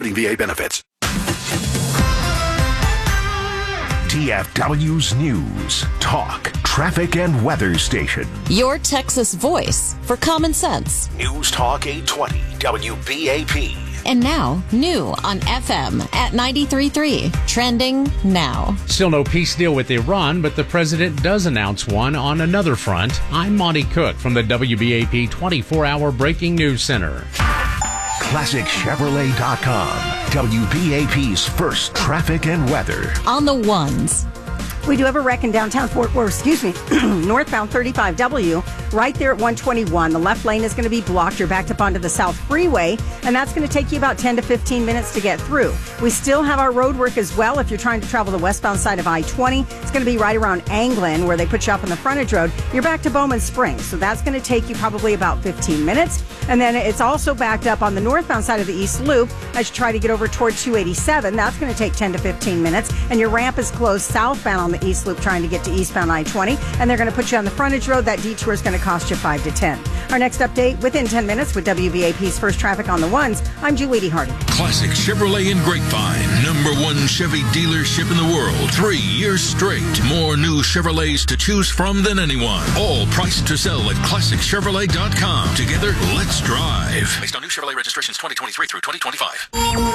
VA benefits. DFW's News, Talk, Traffic, and Weather Station. Your Texas voice for common sense. News Talk 820 WBAP. And now, new on FM at 93.3. Trending now. Still no peace deal with Iran, but the president does announce one on another front. I'm Monty Cook from the WBAP 24-hour Breaking News Center. ClassicChevrolet.com. WBAP's first traffic and weather. On the ones. We do have a wreck in downtown Fort Worth, northbound 35W, right there at 121. The left lane is going to be blocked. You're backed up onto the South Freeway, and that's going to take you about 10 to 15 minutes to get through. We still have our road work as well. If you're trying to travel the westbound side of I-20, it's going to be right around Anglin, where they put you up on the frontage road. You're back to Bowman Springs, so that's going to take you probably about 15 minutes. And then it's also backed up on the northbound side of the East Loop as you try to get over toward 287. That's going to take 10 to 15 minutes. And your ramp is closed southbound on the East Loop trying to get to eastbound I-20. And they're going to put you on the frontage road. That detour is going to cost you 5 to 10. Our next update within 10 minutes with WBAP's First Traffic on the Ones. I'm Julie Hardy. Classic Chevrolet in Grapevine. #1 Chevy dealership in the world. 3 years straight. More new Chevrolets to choose from than anyone. All priced to sell at ClassicChevrolet.com. Together, let's drive. Based on new Chevrolet registrations 2023 through 2025.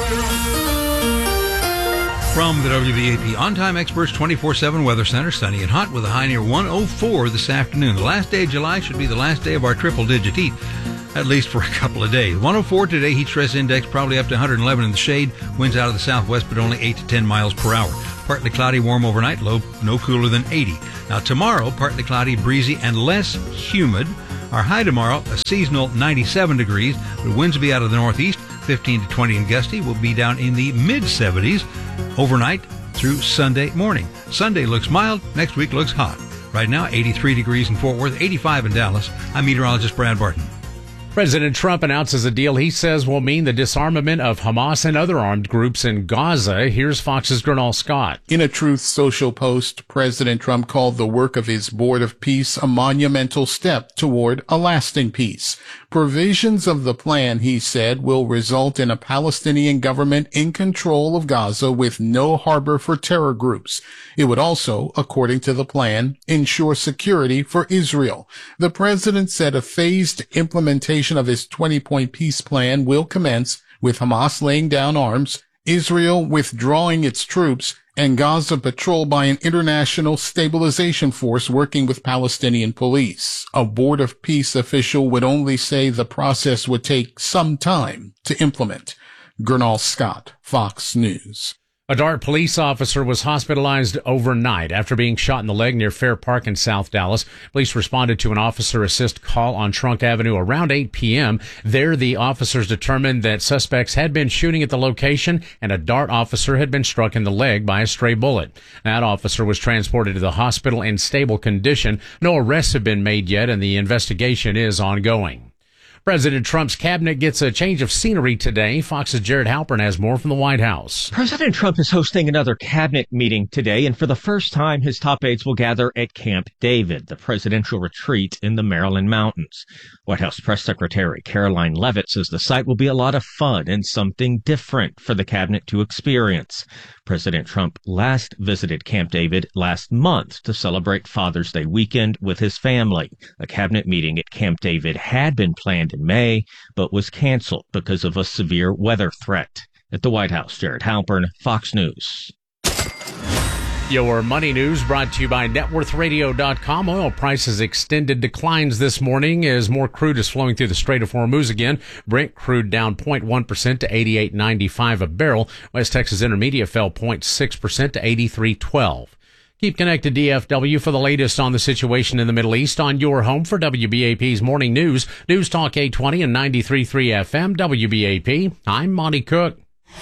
From the WBAP On-Time Experts 24/7 Weather Center, sunny and hot with a high near 104 this afternoon. The last day of July should be the last day of our triple-digit heat, at least for a couple of days. 104 today, heat stress index probably up to 111 in the shade. Winds out of the southwest, but only 8 to 10 miles per hour. Partly cloudy, warm overnight, low no cooler than 80. Now tomorrow, partly cloudy, breezy, and less humid. Our high tomorrow, a seasonal 97 degrees, but winds will be out of the northeast, 15 to 20 and gusty, will be down in the mid-70s overnight through Sunday morning. Sunday looks mild, next week looks hot. Right now, 83 degrees in Fort Worth, 85 in Dallas. I'm meteorologist Brad Barton. President Trump announces a deal he says will mean the disarmament of Hamas and other armed groups in Gaza. Here's Fox's Gernal Scott. In a Truth Social post, President Trump called the work of his Board of Peace a monumental step toward a lasting peace. Provisions of the plan, he said, will result in a Palestinian government in control of Gaza with no harbor for terror groups. It would also, according to the plan, ensure security for Israel. The president said a phased implementation of his 20-point peace plan will commence with Hamas laying down arms, Israel withdrawing its troops, and Gaza patrolled by an international stabilization force working with Palestinian police. A Board of Peace official would only say the process would take some time to implement. Gernal Scott, Fox News. A Dart police officer was hospitalized overnight after being shot in the leg near Fair Park in South Dallas. Police responded to an officer assist call on Trunk Avenue around 8 p.m. There, the officers determined that suspects had been shooting at the location and a Dart officer had been struck in the leg by a stray bullet. That officer was transported to the hospital in stable condition. No arrests have been made yet, and the investigation is ongoing. President Trump's cabinet gets a change of scenery today. Fox's Jared Halpern has more from the White House. President Trump is hosting another cabinet meeting today, and for the first time, his top aides will gather at Camp David, the presidential retreat in the Maryland mountains. White House Press Secretary Caroline Leavitt says the site will be a lot of fun and something different for the cabinet to experience. President Trump last visited Camp David last month to celebrate Father's Day weekend with his family. A cabinet meeting at Camp David had been planned in May, but was canceled because of a severe weather threat. At the White House, Jared Halpern, Fox News. Your money news brought to you by NetWorthRadio.com. Oil prices extended declines this morning as more crude is flowing through the Strait of Hormuz again. Brent crude down 0.1% to $88.95 a barrel. West Texas Intermediate fell 0.6% to $83.12. Keep connected DFW for the latest on the situation in the Middle East on your home for WBAP's Morning News. News Talk 820 and 93.3 FM WBAP. I'm Monty Cook.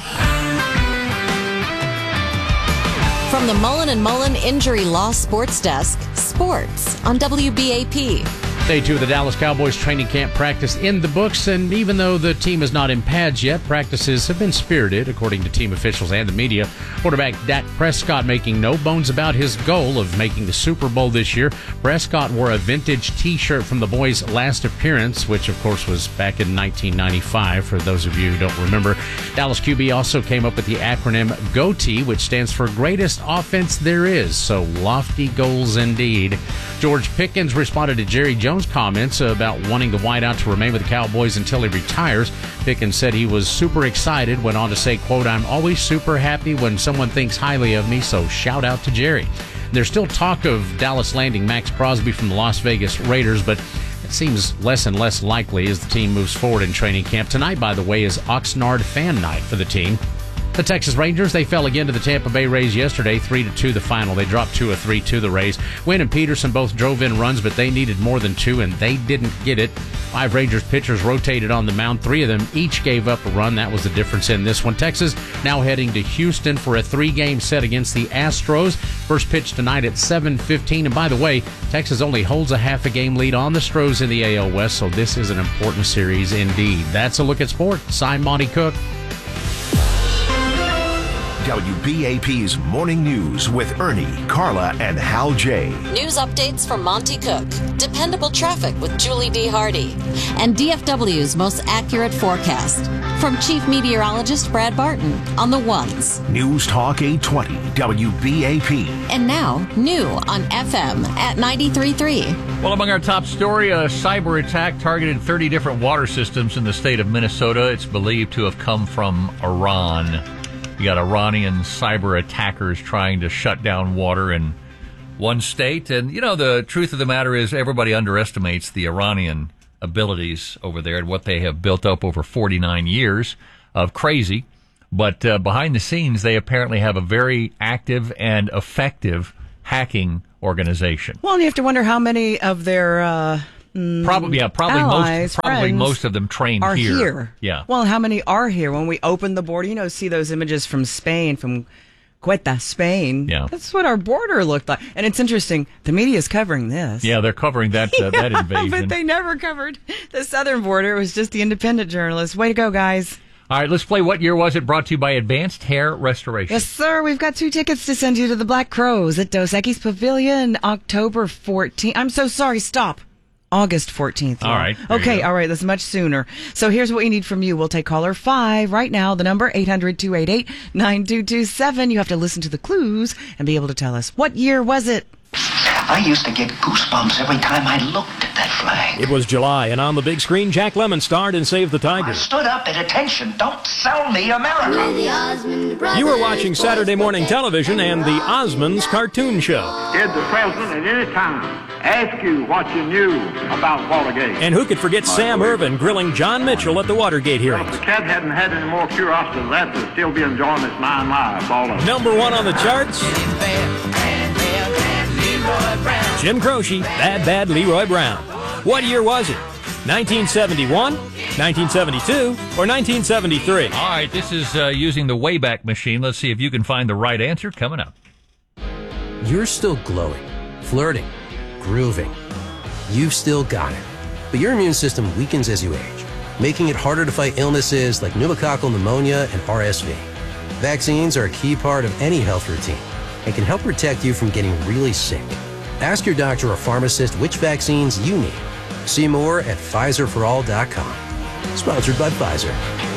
From the Mullen & Mullen Injury Law Sports Desk, sports on WBAP. Day 2 of the Dallas Cowboys training camp practice in the books, and even though the team is not in pads yet, practices have been spirited, according to team officials and the media. Quarterback Dak Prescott making no bones about his goal of making the Super Bowl this year. Prescott wore a vintage T-shirt from the boys' last appearance, which of course was back in 1995, for those of you who don't remember. Dallas QB also came up with the acronym GOAT, which stands for Greatest Offense There Is, so lofty goals indeed. George Pickens responded to Jerry Jones' comments about wanting the wideout to remain with the Cowboys until he retires. Pickens said he was super excited, went on to say, quote, "I'm always super happy when someone thinks highly of me, so shout out to Jerry." There's still talk of Dallas landing Max Crosby from the Las Vegas Raiders, but it seems less and less likely as the team moves forward in training camp. Tonight, by the way, is Oxnard fan night for the team. The Texas Rangers, they fell again to the Tampa Bay Rays yesterday, 3-2 the final. They dropped 2 of 3 to the Rays. Wynn and Peterson both drove in runs, but they needed more than 2, and they didn't get it. 5 Rangers pitchers rotated on the mound. 3 of them each gave up a run. That was the difference in this one. Texas now heading to Houston for a 3-game set against the Astros. First pitch tonight at 7:15. And by the way, Texas only holds a half a game lead on the Astros in the AL West, so this is an important series indeed. That's a look at sports. I'm Monty Cook. WBAP's Morning News with Ernie, Carla, and Hal J. News updates from Monty Cook. Dependable traffic with Julie D. Hardy. And DFW's most accurate forecast. From Chief Meteorologist Brad Barton on the ones. News Talk 820, WBAP. And now, new on FM at 93.3. Well, among our top story, a cyber attack targeted 30 different water systems in the state of Minnesota. It's believed to have come from Iran. You got Iranian cyber attackers trying to shut down water in one state. And, you know, the truth of the matter is everybody underestimates the Iranian abilities over there and what they have built up over 49 years of crazy. But behind the scenes, they apparently have a very active and effective hacking organization. Well, and you have to wonder how many of their Probably allies, most of them trained are here. here. Yeah. Well, how many are here? When we open the border, you know, see those images from Spain, from Ceuta, Spain. Yeah. That's what our border looked like. And it's interesting. The media is covering this. Yeah, they're covering that that invasion. But they never covered the southern border. It was just the independent journalists. Way to go, guys. All right, let's play What Year Was It, brought to you by Advanced Hair Restoration. Yes, sir. We've got 2 tickets to send you to the Black Crows at Dos Equis Pavilion, October 14th. I'm so sorry. Stop. August 14th. All right. Okay, all right. That's much sooner. So here's what we need from you. We'll take caller 5 right now. The number 800-288-9227. You have to listen to the clues and be able to tell us, what year was it? I used to get goosebumps every time I looked at that flag. It was July, and on the big screen, Jack Lemmon starred in Save the Tiger. I stood up at attention. Don't sell me America. You were watching Saturday morning television and the Osmonds cartoon show. Did the president at any time ask you what you knew about Watergate? And who could forget Sam Ervin grilling John Mitchell at the Watergate hearings? If the cat hadn't had any more curiosity than that, they'd still be enjoying this 9 lives, all of them. Number 1 on the charts, Jim Croce, Bad Leroy Brown. What year was it? 1971, 1972, or 1973? All right, this is using the Wayback Machine. Let's see if you can find the right answer coming up. You're still glowing, flirting, grooving. You've still got it. But your immune system weakens as you age, making it harder to fight illnesses like pneumococcal pneumonia and RSV. Vaccines are a key part of any health routine and can help protect you from getting really sick. Ask your doctor or pharmacist which vaccines you need. See more at PfizerForAll.com. Sponsored by Pfizer.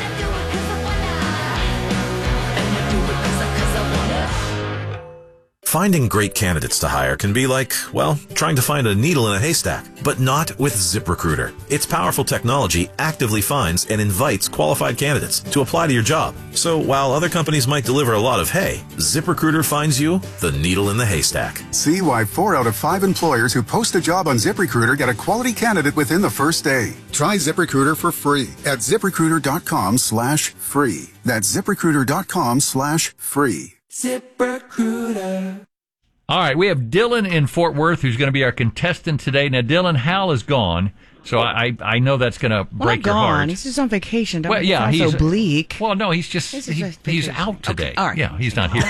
Finding great candidates to hire can be like, well, trying to find a needle in a haystack, but not with ZipRecruiter. Its powerful technology actively finds and invites qualified candidates to apply to your job. So while other companies might deliver a lot of hay, ZipRecruiter finds you the needle in the haystack. See why 4 out of 5 employers who post a job on ZipRecruiter get a quality candidate within the first day. Try ZipRecruiter for free at ZipRecruiter.com/free. That's ZipRecruiter.com/free. ZipRecruiter. All right, we have Dylan in Fort Worth who's going to be our contestant today. Now, Dylan, Hal is gone, so I know that's going to break your heart. He's just on vacation. Don't well, yeah, he's so bleak. Well, no, he's out today. Okay, all right. Yeah, he's not here.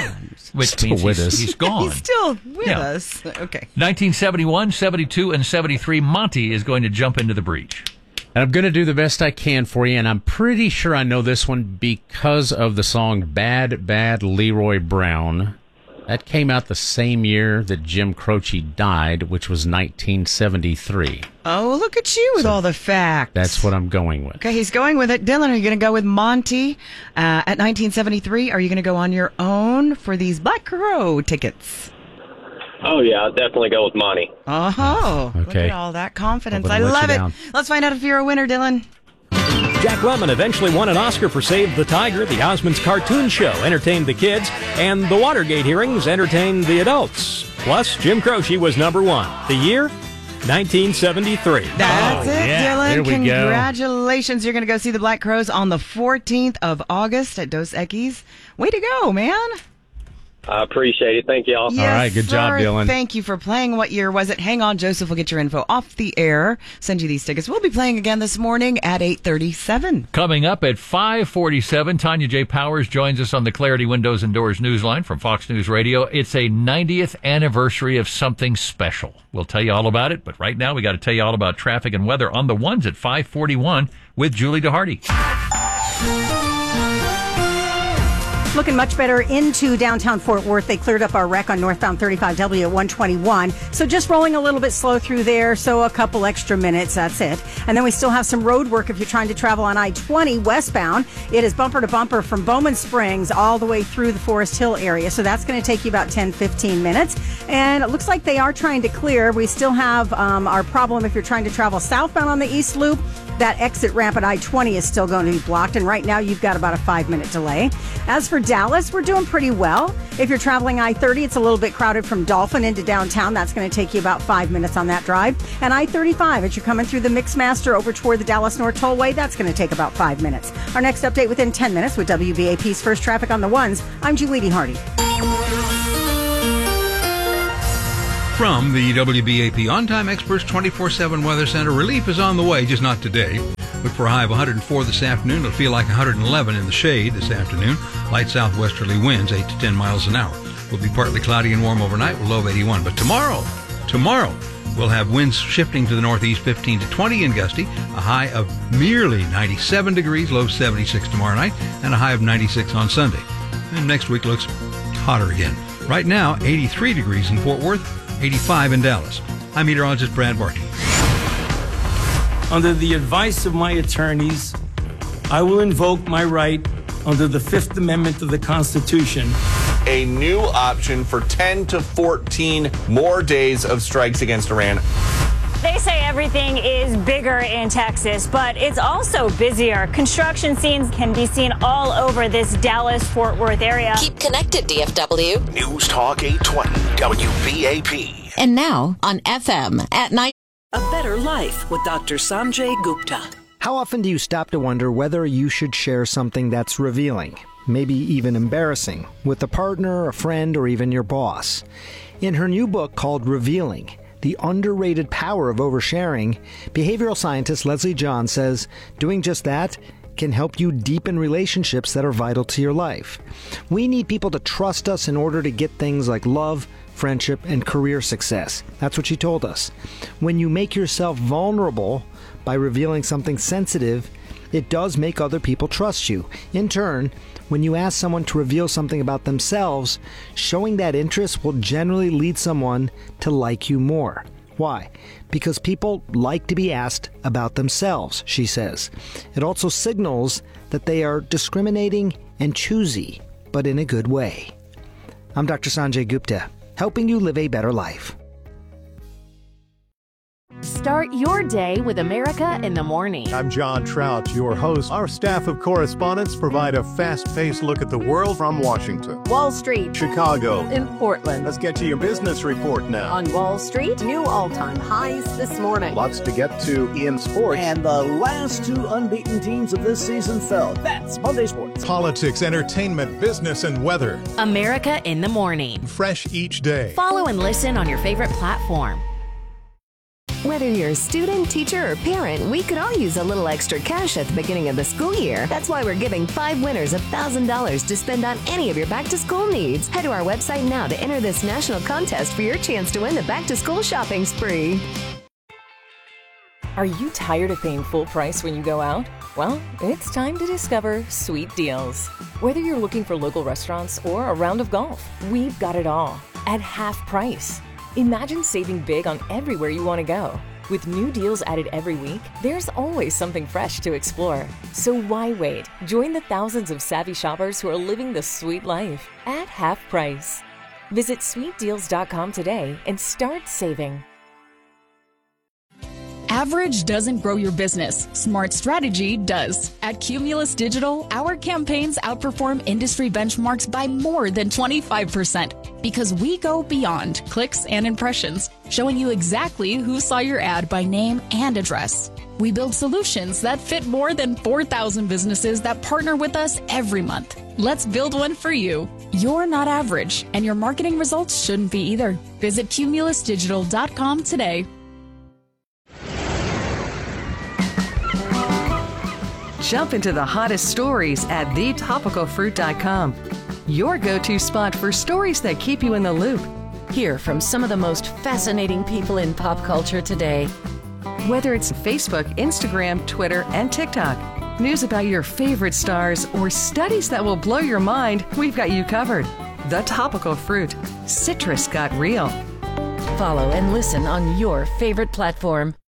which Still means with us. he's gone. He's still with Yeah. us. Okay. 1971, 72, and 73, Monty is going to jump into the breach. And I'm going to do the best I can for you, and I'm pretty sure I know this one because of the song Bad, Bad Leroy Brown. That came out the same year that Jim Croce died, which was 1973. Oh, look at you with all the facts. That's what I'm going with. Okay, he's going with it. Dylan, are you going to go with Monty at 1973? Are you going to go on your own for these Black Crow tickets? Oh, yeah, I'll definitely go with Monty. Oh, look Okay. at all that confidence. Well, I then let love you it. down. Let's find out if you're a winner, Dylan. Jack Lemmon eventually won an Oscar for Save the Tiger. The Osmonds cartoon show entertained the kids, and the Watergate hearings entertained the adults. Plus, Jim Croce was number one. The year? 1973. That's it, Dylan. There we go. Congratulations. You're going to go see the Black Crows on the 14th of August at Dos Equis. Way to go, man. I appreciate it. Thank y'all. Yes, All right, good job, sir. Dylan. Thank you for playing. What year was it? Hang on, Joseph will get your info off the air. Send you these tickets. We'll be playing again this morning at 8:37. Coming up at 5:47, Tanya J. Powers joins us on the Clarity Windows and Doors Newsline from Fox News Radio. It's a 90th anniversary of something special. We'll tell you all about it, but right now we got to tell you all about traffic and weather on the ones at 5:41 with Julie DeHardy. Looking much better into downtown Fort Worth. They cleared up our wreck on northbound 35W at 121. So just rolling a little bit slow through there. So a couple extra minutes. That's it. And then we still have some road work if you're trying to travel on I-20 westbound. It is bumper to bumper from Bowman Springs all the way through the Forest Hill area. So that's going to take you about 10-15 minutes. And it looks like they are trying to clear. We still have our problem if you're trying to travel southbound on the East Loop. That exit ramp at I-20 is still going to be blocked, and right now you've got about a 5-minute delay. As for Dallas, we're doing pretty well. If you're traveling I-30, it's a little bit crowded from Dolphin into downtown. That's going to take you about 5 minutes on that drive. And I-35, as you're coming through the Mixmaster over toward the Dallas North Tollway, that's going to take about 5 minutes. Our next update within 10 minutes with WBAP's First Traffic on the Ones. I'm Julie DeHardy. From the WBAP On-Time Experts 24/7 Weather Center, relief is on the way, just not today. Look for a high of 104 this afternoon. It'll feel like 111 in the shade this afternoon. Light southwesterly winds, 8 to 10 miles an hour. Will be partly cloudy and warm overnight with low of 81. But tomorrow, we'll have winds shifting to the northeast, 15 to 20 and gusty. A high of merely 97 degrees, low 76 tomorrow night, and a high of 96 on Sunday. And next week looks hotter again. Right now, 83 degrees in Fort Worth, 85 in Dallas. I'm meteorologist Brad Barty. Under the advice of my attorneys, I will invoke my right under the Fifth Amendment of the Constitution. A new option for 10 to 14 more days of strikes against Iran. They say everything is bigger in Texas, but it's also busier. Construction scenes can be seen all over this Dallas-Fort Worth area. Keep connected, DFW. News Talk 820 WBAP. And now on FM at night. A Better Life with Dr. Sanjay Gupta. How often do you stop to wonder whether you should share something that's revealing, maybe even embarrassing, with a partner, a friend, or even your boss? In her new book called Revealing, The Underrated Power of Oversharing, behavioral scientist Leslie John says doing just that can help you deepen relationships that are vital to your life. We need people to trust us in order to get things like love, friendship, and career success. That's what she told us. When you make yourself vulnerable by revealing something sensitive, it does make other people trust you. In turn, when you ask someone to reveal something about themselves, showing that interest will generally lead someone to like you more. Why? Because people like to be asked about themselves, she says. It also signals that they are discriminating and choosy, but in a good way. I'm Dr. Sanjay Gupta, helping you live a better life. Start your day with America in the Morning. I'm John Trout, your host. Our staff of correspondents provide a fast-paced look at the world from Washington, Wall Street, Chicago, and Portland. Let's get to your business report now. On Wall Street, new all-time highs this morning. Lots to get to in sports. And the last two unbeaten teams of this season fell. That's Monday Sports. Politics, entertainment, business, and weather. America in the Morning. Fresh each day. Follow and listen on your favorite platform. Whether you're a student, teacher, or parent, we could all use a little extra cash at the beginning of the school year. That's why we're giving 5 winners $1,000 to spend on any of your back-to-school needs. Head to our website now to enter this national contest for your chance to win the back-to-school shopping spree. Are you tired of paying full price when you go out? Well, it's time to discover Sweet Deals. Whether you're looking for local restaurants or a round of golf, we've got it all at half price. Imagine saving big on everywhere you want to go. With new deals added every week, there's always something fresh to explore. So why wait? Join the thousands of savvy shoppers who are living the sweet life at half price. Visit sweetdeals.com today and start saving. Average doesn't grow your business. Smart strategy does. At Cumulus Digital, our campaigns outperform industry benchmarks by more than 25% because we go beyond clicks and impressions, showing you exactly who saw your ad by name and address. We build solutions that fit more than 4,000 businesses that partner with us every month. Let's build one for you. You're not average, and your marketing results shouldn't be either. Visit cumulusdigital.com today. Jump into the hottest stories at thetopicalfruit.com. Your go-to spot for stories that keep you in the loop. Hear from some of the most fascinating people in pop culture today. Whether it's Facebook, Instagram, Twitter, and TikTok, news about your favorite stars, or studies that will blow your mind, we've got you covered. The Topical Fruit. Citrus got real. Follow and listen on your favorite platform.